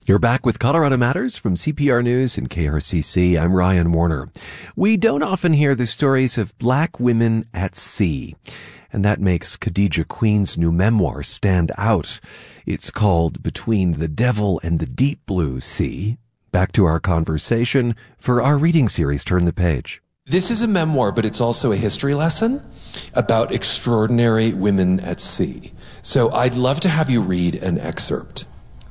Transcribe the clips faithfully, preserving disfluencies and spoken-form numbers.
You're back with Colorado Matters from C P R News and K R C C. I'm Ryan Warner. We don't often hear the stories of black women at sea, and that makes Khadija Queen's new memoir stand out. It's called Between the Devil and the Deep Blue Sea. Back to our conversation for our reading series, Turn the Page. This is a memoir, but it's also a history lesson about extraordinary women at sea. So I'd love to have you read an excerpt.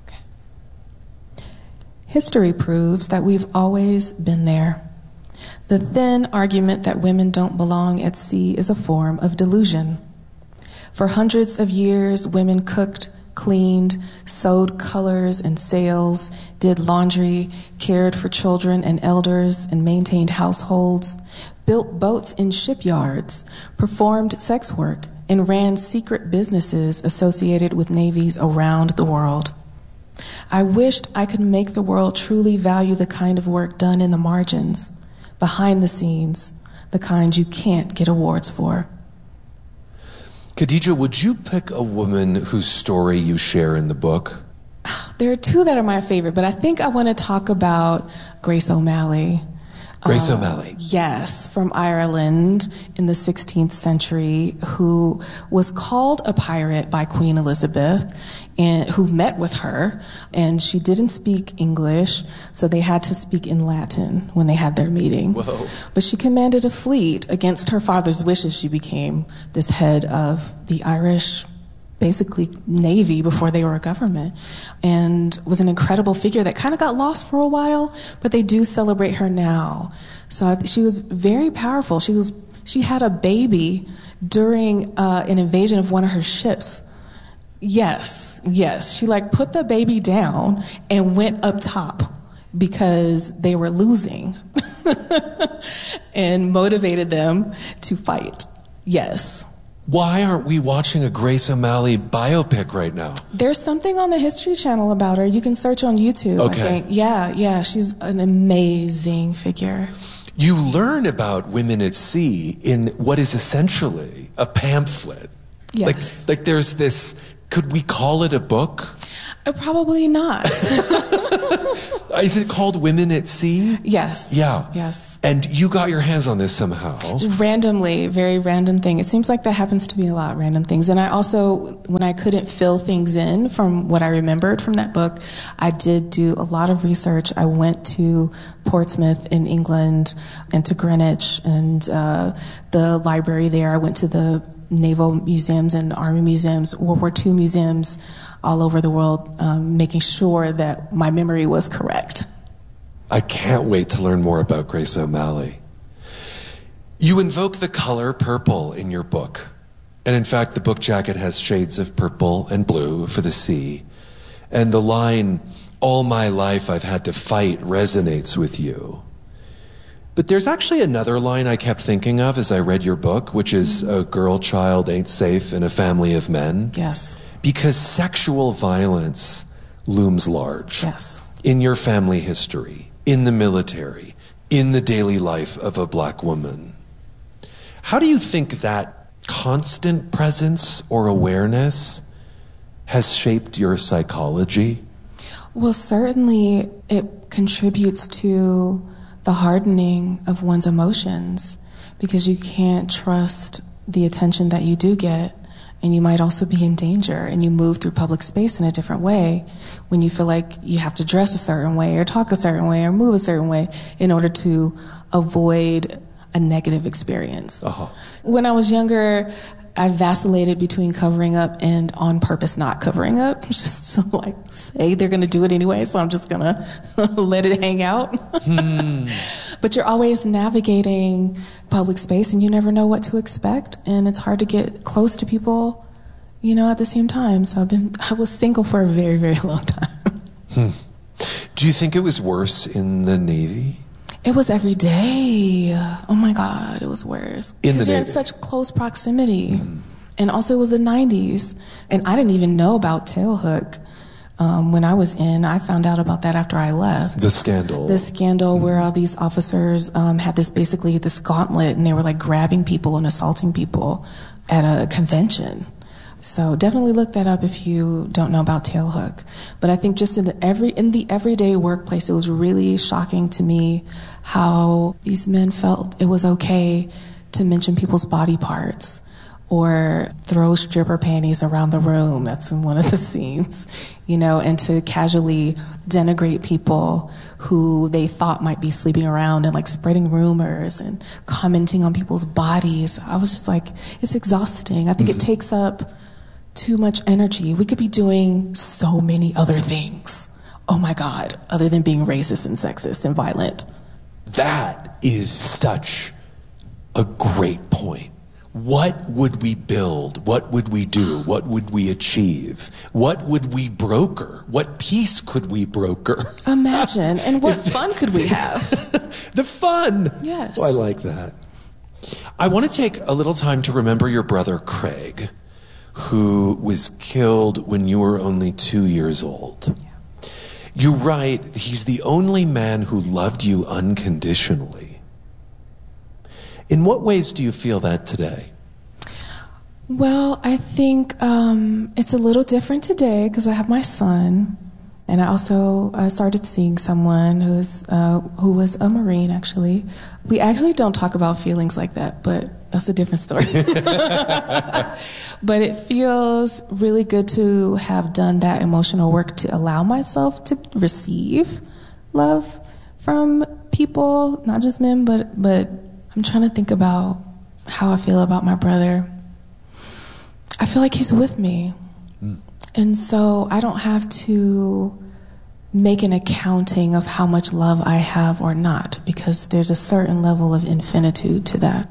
History proves that we've always been there. The thin argument that women don't belong at sea is a form of delusion. For hundreds of years, women cooked, cleaned, sewed colors and sails, did laundry, cared for children and elders, and maintained households, built boats in shipyards, performed sex work, and ran secret businesses associated with navies around the world. I wished I could make the world truly value the kind of work done in the margins, behind the scenes, the kind you can't get awards for. Khadija, would you pick a woman whose story you share in the book? There are two that are my favorite, but I think I want to talk about Grace O'Malley. Grace uh, O'Malley. Yes, from Ireland in the sixteenth century, who was called a pirate by Queen Elizabeth, and who met with her, and she didn't speak English, so they had to speak in Latin when they had their meeting. Whoa. But she commanded a fleet. Against her father's wishes, she became this head of the Irish, basically, Navy before they were a government, and was an incredible figure that kind of got lost for a while, but they do celebrate her now. So I th- she was very powerful. She was she had a baby during uh, an invasion of one of her ships. Yes, yes. She like put the baby down and went up top because they were losing and motivated them to fight. Yes. Why aren't we watching a Grace O'Malley biopic right now? There's something on the History Channel about her. You can search on YouTube, okay. I think. Yeah, yeah. She's an amazing figure. You learn about women at sea in what is essentially a pamphlet. Yes. Like, like there's this, could we call it a book? Uh, probably not. Is it called Women at Sea? Yes. Yeah. Yes. And you got your hands on this somehow. Just randomly, very random thing. It seems like that happens to be a lot, random things. And I also, when I couldn't fill things in from what I remembered from that book, I did do a lot of research. I went to Portsmouth in England and to Greenwich and uh, the library there. I went to the naval museums and army museums, World War Two museums all over the world, um, making sure that my memory was correct. I can't wait to learn more about Grace O'Malley. You invoke the color purple in your book. And in fact, the book jacket has shades of purple and blue for the sea. And the line, "All my life I've had to fight," resonates with you. But there's actually another line I kept thinking of as I read your book, which is, "A girl child ain't safe in a family of men." Yes. Because sexual violence looms large. Yes. In your family history, in the military, in the daily life of a black woman. How do you think that constant presence or awareness has shaped your psychology? Well, certainly it contributes to the hardening of one's emotions, because you can't trust the attention that you do get, and you might also be in danger, and you move through public space in a different way when you feel like you have to dress a certain way or talk a certain way or move a certain way in order to avoid a negative experience. Uh-huh. When I was younger, I vacillated between covering up and on purpose not covering up, just to like say they're going to do it anyway, so I'm just going to let it hang out. Hmm. But you're always navigating public space, and you never know what to expect, and it's hard to get close to people, you know, at the same time. So I've been, I was single for a very, very long time. Hmm. Do you think it was worse in the Navy? It was every day. Oh my God, it was worse. Because you're in such close proximity. Mm. And also it was the nineties. And I didn't even know about Tailhook um, when I was in. I found out about that after I left. The scandal. The scandal mm. where all these officers um, had this basically this gauntlet, and they were like grabbing people and assaulting people at a convention. So definitely look that up if you don't know about Tailhook. But I think just in the every in the everyday workplace, it was really shocking to me how these men felt it was okay to mention people's body parts or throw stripper panties around the room. That's in one of the scenes, you know, and to casually denigrate people who they thought might be sleeping around and like spreading rumors and commenting on people's bodies. I was just like, it's exhausting. I think mm-hmm. it takes up too much energy. We could be doing so many other things. Oh my God, other than being racist and sexist and violent. That is such a great point. What would we build? What would we do? What would we achieve? What would we broker? What peace could we broker? Imagine. And what fun could we have? The fun. Yes. Oh, I like that. I want to take a little time to remember your brother, Craig, who was killed when you were only two years old. Yeah. You write, he's the only man who loved you unconditionally. In what ways do you feel that today? Well, I think um, it's a little different today because I have my son, and I also uh, started seeing someone who's uh, who was a Marine. Actually, we actually don't talk about feelings like that, but that's a different story. But it feels really good to have done that emotional work to allow myself to receive love from people, not just men, but but. I'm trying to think about how I feel about my brother. I feel like he's with me. Mm. And so I don't have to make an accounting of how much love I have or not, because there's a certain level of infinitude to that.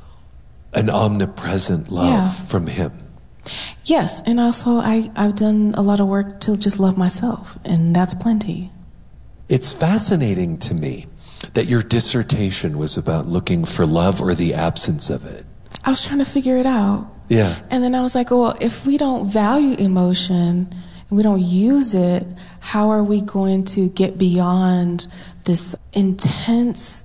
An omnipresent love yeah. from him. Yes, and also I, I've done a lot of work to just love myself, and that's plenty. It's fascinating to me that your dissertation was about looking for love or the absence of it. I was trying to figure it out. Yeah. And then I was like, well, if we don't value emotion and we don't use it, how are we going to get beyond this intense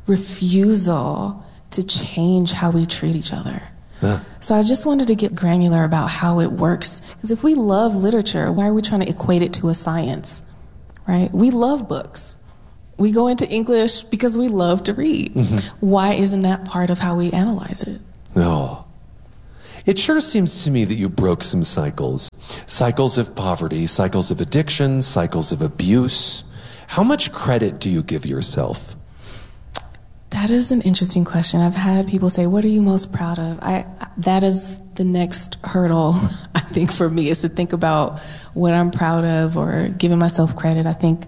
refusal to change how we treat each other? Yeah. So I just wanted to get granular about how it works. Because if we love literature, why are we trying to equate it to a science, right? We love books. We go into English because we love to read. Mm-hmm. Why isn't that part of how we analyze it? No. It sure seems to me that you broke some cycles. Cycles of poverty, cycles of addiction, cycles of abuse. How much credit do you give yourself? That is an interesting question. I've had people say, what are you most proud of? I that is the next hurdle, I think, for me, is to think about what I'm proud of or giving myself credit. I think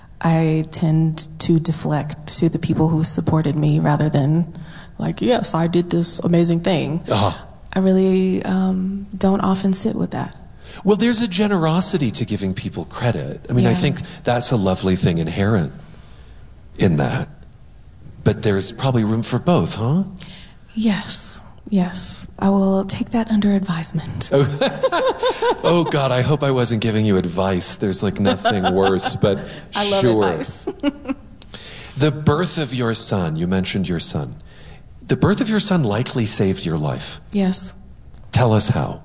I tend to deflect to the people who supported me rather than like, yes, I did this amazing thing. Uh-huh. I really um, don't often sit with that. Well, there's a generosity to giving people credit. I mean, yeah. I think that's a lovely thing inherent in that. But there's probably room for both, huh? Yes. Yes, I will take that under advisement. Oh. Oh, God, I hope I wasn't giving you advice. There's like nothing worse, but I love sure. advice. The birth of your son, you mentioned your son. The birth of your son likely saved your life. Yes. Tell us how.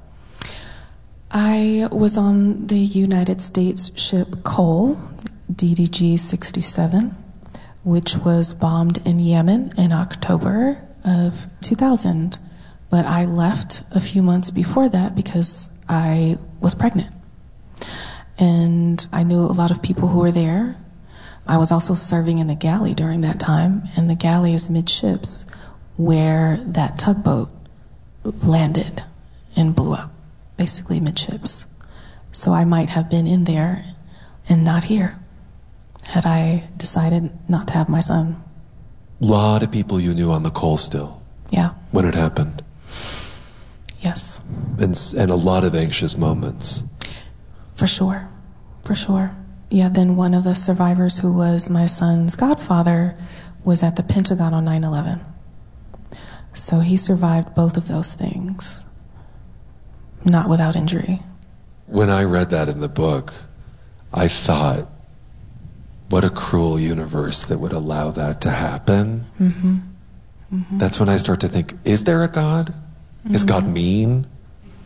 I was on the United States ship Cole, D D G sixty-seven, which was bombed in Yemen in October of two thousand. But I left a few months before that because I was pregnant. And I knew a lot of people who were there. I was also serving in the galley during that time, and the galley is midships where that tugboat landed and blew up, basically midships. So I might have been in there and not here had I decided not to have my son. A lot of people you knew on the Cole still. Yeah. When it happened. Yes. And, and a lot of anxious moments. For sure. For sure. Yeah, then one of the survivors who was my son's godfather was at the Pentagon on nine eleven. So he survived both of those things, not without injury. When I read that in the book, I thought, what a cruel universe that would allow that to happen. Mm-hmm. Mm-hmm. That's when I start to think, is there a God? Mm-hmm. Is God mean?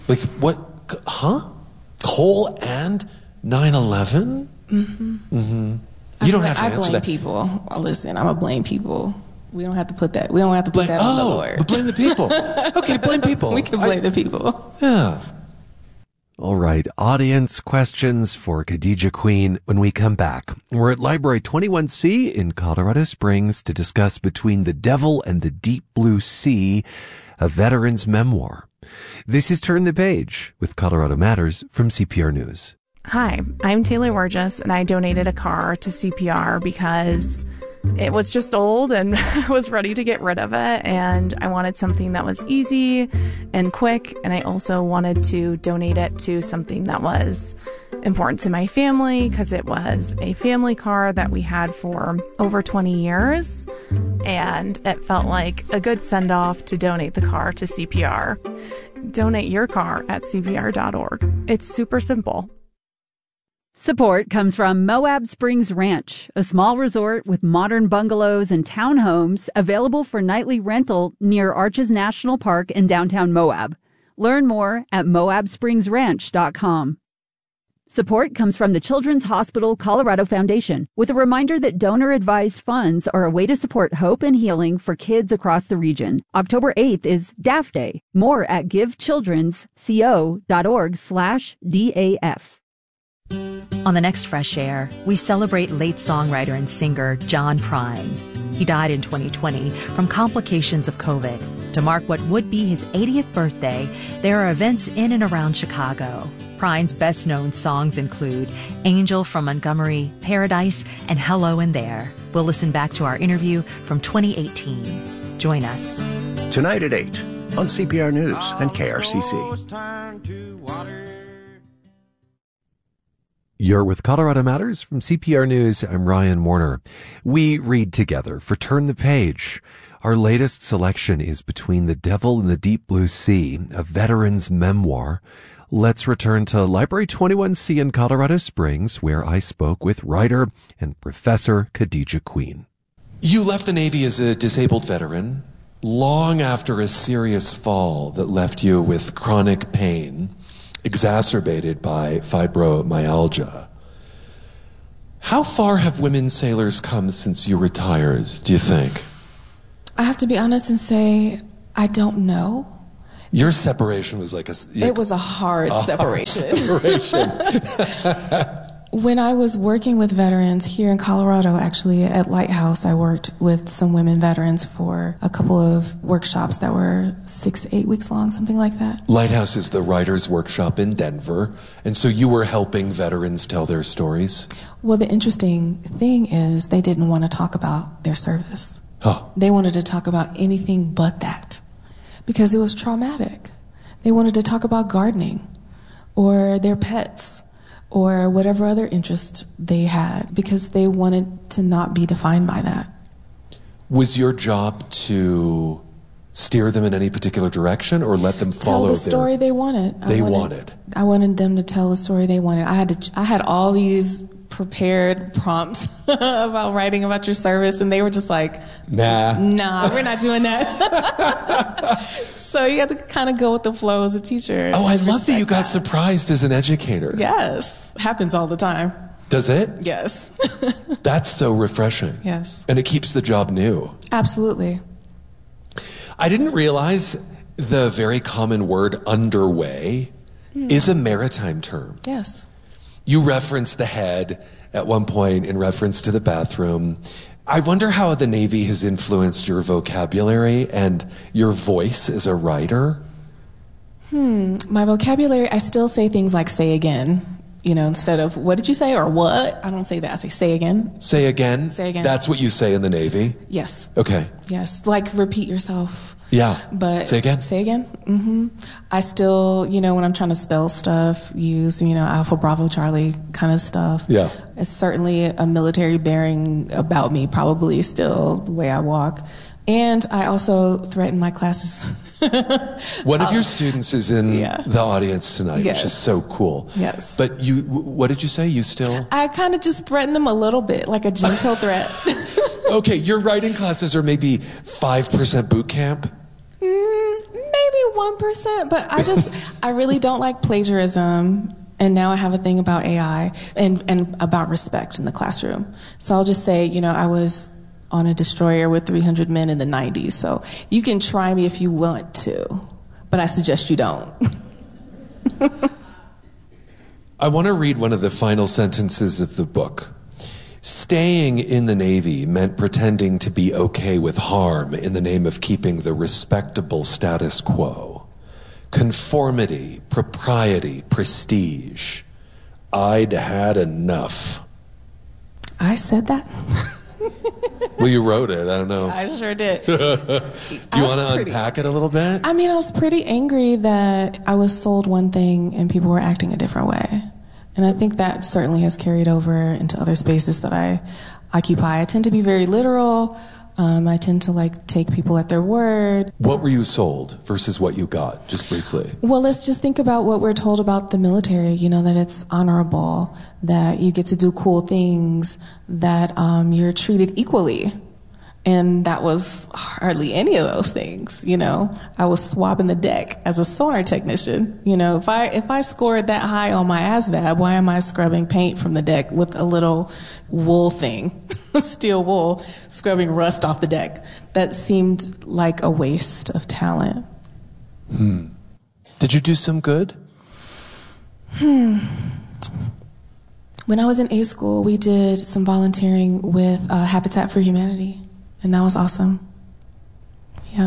Like, what? Huh? Coal and nine eleven? Mm-hmm. Mm-hmm. You don't have to I answer blame that. people. Listen, I'm going to blame people. We don't have to put that. We don't have to put Blame, that on oh, the Lord. but blame the people. Okay, blame people. We can blame I, the people. Yeah. All right, audience questions for Khadijah Queen when we come back. We're at Library twenty-one C in Colorado Springs to discuss Between the Devil and the Deep Blue Sea, a veteran's memoir. This is Turn the Page with Colorado Matters from C P R News. Hi, I'm Taylor Wargis, and I donated a car to C P R because it was just old and I was ready to get rid of it, and I wanted something that was easy and quick, and I also wanted to donate it to something that was important to my family because it was a family car that we had for over twenty years, and it felt like a good send-off to donate the car to C P R. Donate your car at C P R dot org. It's super simple. Support comes from Moab Springs Ranch, a small resort with modern bungalows and townhomes available for nightly rental near Arches National Park in downtown Moab. Learn more at moab springs ranch dot com. Support comes from the Children's Hospital Colorado Foundation, with a reminder that donor-advised funds are a way to support hope and healing for kids across the region. October eighth is D A F Day. More at givechildrensco.org slash DAF. On the next Fresh Air, we celebrate late songwriter and singer John Prine. He died in twenty twenty from complications of COVID. To mark what would be his eightieth birthday, there are events in and around Chicago. Prine's best-known songs include Angel from Montgomery, Paradise, and Hello in There. We'll listen back to our interview from twenty eighteen. Join us. Tonight at eight on C P R News and K R C C. You're with Colorado Matters from C P R News. I'm Ryan Warner. We read together for Turn the Page. Our latest selection is Between the Devil and the Deep Blue Sea, a veteran's memoir. Let's return to Library twenty-one C in Colorado Springs, where I spoke with writer and professor Khadijah Queen. You left the Navy as a disabled veteran long after a serious fall that left you with chronic pain, exacerbated by fibromyalgia. How far have women sailors come since you retired, do you think? I have to be honest and say, I don't know. Your separation was like a... It was a hard a separation. Hard separation. When I was working with veterans here in Colorado, actually at Lighthouse, I worked with some women veterans for a couple of workshops that were six, eight weeks long, something like that. Lighthouse is the writer's workshop in Denver. And so you were helping veterans tell their stories? Well, the interesting thing is they didn't want to talk about their service. Huh. They wanted to talk about anything but that because it was traumatic. They wanted to talk about gardening or their pets or whatever other interest they had because they wanted to not be defined by that. Was your job to steer them in any particular direction or let them follow tell the story their... they wanted. They I wanted. wanted. I wanted them to tell the story they wanted. I had to. I had all these prepared prompts about writing about your service, and they were just like, Nah. Nah, we're not doing that. So you have to kind of go with the flow as a teacher. Oh, I love that you got that. surprised as an educator. Yes. Happens all the time. Does it? Yes. That's so refreshing. Yes. And it keeps the job new. Absolutely. I didn't realize the very common word underway mm. is a maritime term. Yes. You referenced the head at one point in reference to the bathroom. I wonder how the Navy has influenced your vocabulary and your voice as a writer. Hmm. My vocabulary, I still say things like say again, you know, instead of what did you say or what? I don't say that. I say say again. Say again? Say again. That's what you say in the Navy? Yes. Okay. Yes. Like repeat yourself. Yeah. But say again. Say again. Mm-hmm. I still, you know, when I'm trying to spell stuff, use, you know, Alpha, Bravo, Charlie kind of stuff. Yeah. It's certainly a military bearing about me, probably still the way I walk. And I also threaten my classes. One of your students is in yeah. the audience tonight, yes. which is so cool. Yes. But you, what did you say? You still? I kind of just threaten them a little bit, like a gentle threat. Okay, your writing classes are maybe five percent boot camp? Mm, maybe one percent, but I just, I really don't like plagiarism. And now I have a thing about A I and, and about respect in the classroom. So I'll just say, you know, I was on a destroyer with three hundred men in the nineties. So you can try me if you want to, but I suggest you don't. I want to read one of the final sentences of the book. Staying in the Navy meant pretending to be okay with harm in the name of keeping the respectable status quo. Conformity, propriety, prestige. I'd had enough. I said that? Well, you wrote it. I don't know. I sure did. Do you want to pretty, unpack it a little bit? I mean, I was pretty angry that I was sold one thing and people were acting a different way. And I think that certainly has carried over into other spaces that I occupy. I tend to be very literal. Um, I tend to like take people at their word. What were you sold versus what you got, just briefly? Well, let's just think about what we're told about the military, you know, that it's honorable, that you get to do cool things, that um, you're treated equally. And that was hardly any of those things, you know. I was swabbing the deck as a sonar technician. You know, if I if I scored that high on my A S V A B, why am I scrubbing paint from the deck with a little wool thing, steel wool, scrubbing rust off the deck? That seemed like a waste of talent. Hmm. Did you do some good? Hmm. When I was in A school, we did some volunteering with uh, Habitat for Humanity. And that was awesome. Yeah.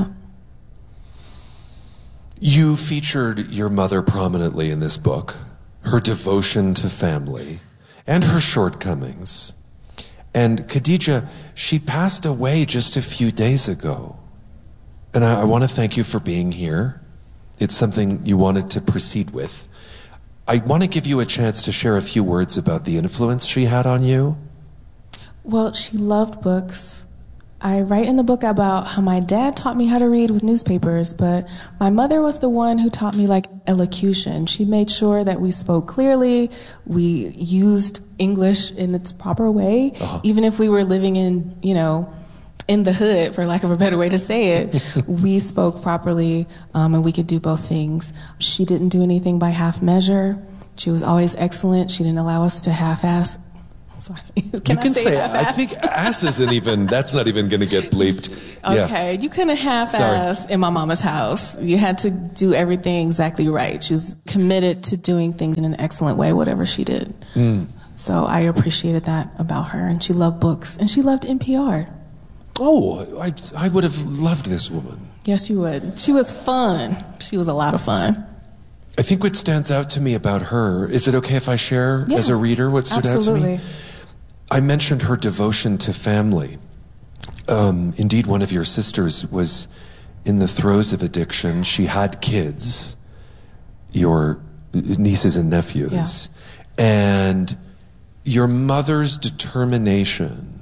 You featured your mother prominently in this book, her devotion to family, and her shortcomings. And Khadija, she passed away just a few days ago. And I, I want to thank you for being here. It's something you wanted to proceed with. I want to give you a chance to share a few words about the influence she had on you. Well, she loved books. I write in the book about how my dad taught me how to read with newspapers, but my mother was the one who taught me like elocution. She made sure that we spoke clearly, we used English in its proper way, uh-huh. even if we were living in, you know, in the hood, for lack of a better way to say it. We spoke properly, um, and we could do both things. She didn't do anything by half measure. She was always excellent. She didn't allow us to half-ass. Sorry. Can you can I say, say, half-ass? I think ass isn't even, that's not even going to get bleeped. Okay, yeah. You couldn't half-ass in my mama's house. You had to do everything exactly right. She was committed to doing things in an excellent way, whatever she did. Mm. So I appreciated that about her. And she loved books. And she loved N P R. Oh, I, I would have loved this woman. Yes, you would. She was fun. She was a lot of fun. I think what stands out to me about her, is it okay if I share yeah, as a reader what stood absolutely. out to me? I mentioned her devotion to family. Um, indeed, one of your sisters was in the throes of addiction. She had kids, your nieces and nephews. Yeah. And your mother's determination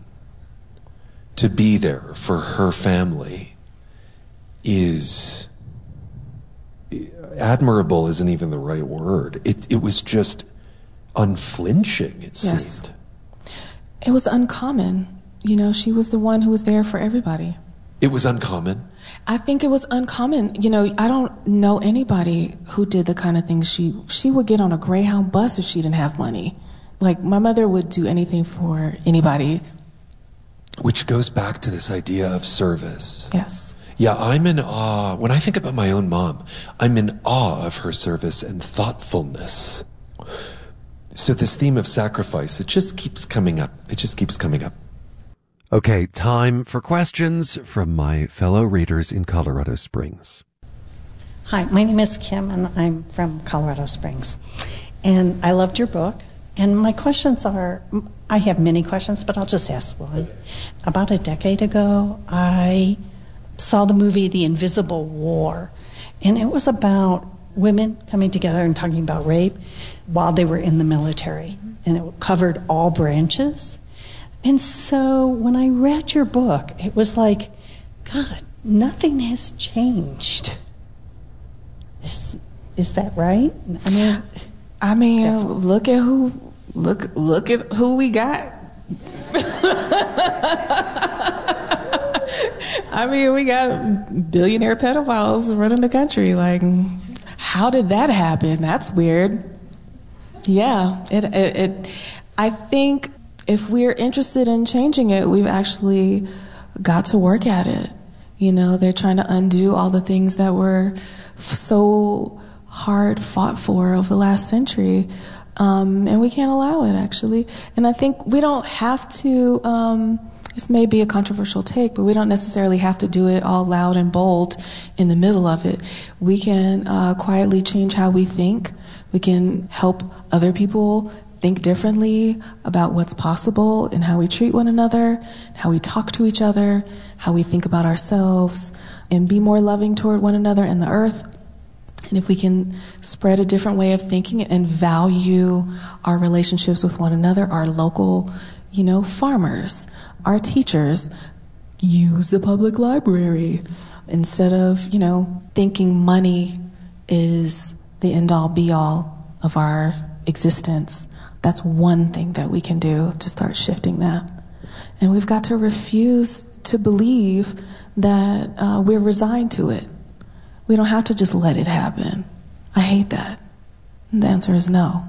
to be there for her family is admirable, isn't even the right word. It, it was just unflinching, it yes. seemed. It was uncommon. You know, she was the one who was there for everybody. It was uncommon? I think it was uncommon. You know, I don't know anybody who did the kind of things she... She would get on a Greyhound bus if she didn't have money. Like, my mother would do anything for anybody. Which goes back to this idea of service. Yes. Yeah, I'm in awe. When I think about my own mom, I'm in awe of her service and thoughtfulness. So this theme of sacrifice, it just keeps coming up. It just keeps coming up. Okay, time for questions from my fellow readers in Colorado Springs. Hi, my name is Kim, and I'm from Colorado Springs. And I loved your book. And my questions are, I have many questions, but I'll just ask one. About a decade ago, I saw the movie The Invisible War. And it was about women coming together and talking about rape while they were in the military. And it covered all branches. And so when I read your book, it was like, God, nothing has changed. Is, is that right? I mean, I mean, look at who, look, look at who we got. I mean, we got billionaire pedophiles running the country. Like, how did that happen? That's weird. Yeah, it, it, it I think if we're interested in changing it, we've actually got to work at it. You know, they're trying to undo all the things that were so hard fought for over the last century. Um, and we can't allow it, actually. And I think we don't have to, um, this may be a controversial take, but we don't necessarily have to do it all loud and bold in the middle of it. We can uh, quietly change how we think. We can help other people think differently about what's possible and how we treat one another, how we talk to each other, how we think about ourselves, and be more loving toward one another and the earth. And if we can spread a different way of thinking and value our relationships with one another, our local, you know, farmers, our teachers, use the public library instead of, you know, thinking money is the end-all be-all of our existence. That's one thing that we can do to start shifting that. And we've got to refuse to believe that uh, we're resigned to it. We don't have to just let it happen. I hate that. And the answer is no.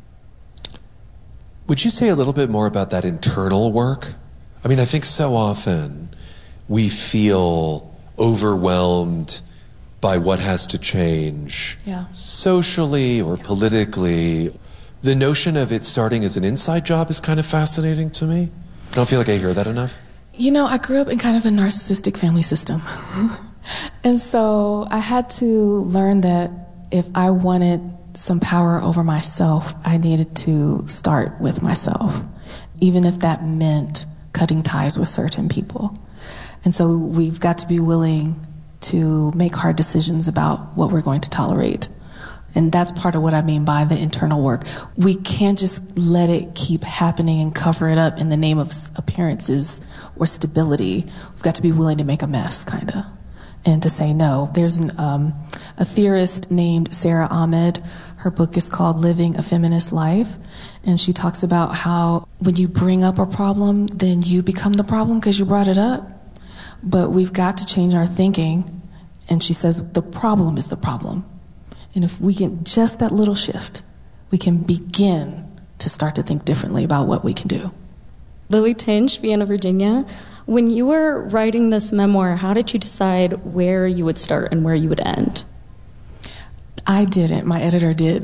Would you say a little bit more about that internal work? I mean, I think so often we feel overwhelmed by what has to change, yeah. socially or politically. The notion of it starting as an inside job is kind of fascinating to me. I don't feel like I hear that enough. You know, I grew up in kind of a narcissistic family system. And so I had to learn that if I wanted some power over myself, I needed to start with myself, even if that meant cutting ties with certain people. And so we've got to be willing to make hard decisions about what we're going to tolerate. And that's part of what I mean by the internal work. We can't just let it keep happening and cover it up in the name of appearances or stability. We've got to be willing to make a mess, kind of, and to say no. There's an, um, a theorist named Sarah Ahmed. Her book is called Living a Feminist Life. And she talks about how when you bring up a problem, then you become the problem because you brought it up. But we've got to change our thinking. And she says the problem is the problem. And if we get just that little shift, we can begin to start to think differently about what we can do. Lily Tinch, Vienna, Virginia. When you were writing this memoir, how did you decide where you would start and where you would end? I didn't. My editor did.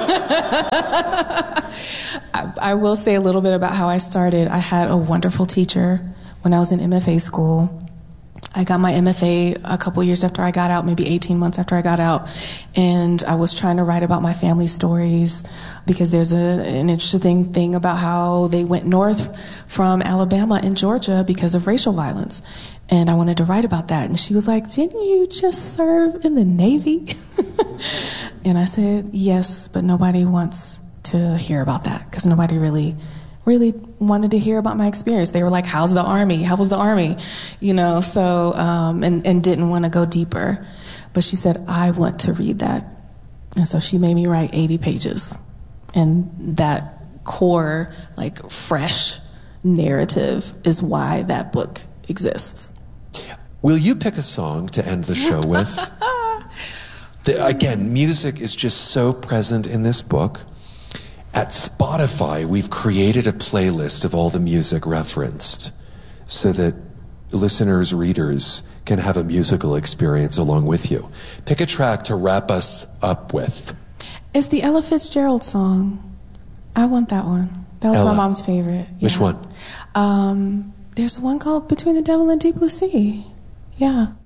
I, I will say a little bit about how I started. I had a wonderful teacher when I was in M F A school. I got my M F A a couple years after I got out, maybe eighteen months after I got out, and I was trying to write about my family stories because there's a, an interesting thing about how they went north from Alabama and Georgia because of racial violence, and I wanted to write about that. And she was like, "Didn't you just serve in the Navy?" And I said, "Yes, but nobody wants to hear about that because nobody really really wanted to hear about my experience. They were like, how's the Army? How was the Army? You know, so, um, and, and didn't want to go deeper. But she said, I want to read that. And so she made me write eighty pages. And that core, like, fresh narrative is why that book exists. Will you pick a song to end the show with? the, again, music is just so present in this book. At Spotify, we've created a playlist of all the music referenced so that listeners, readers can have a musical experience along with you. Pick a track to wrap us up with. It's the Ella Fitzgerald song. I want that one. That was Ella. my mom's favorite. Yeah. Which one? Um, there's one called Between the Devil and Deep Blue Sea. Yeah.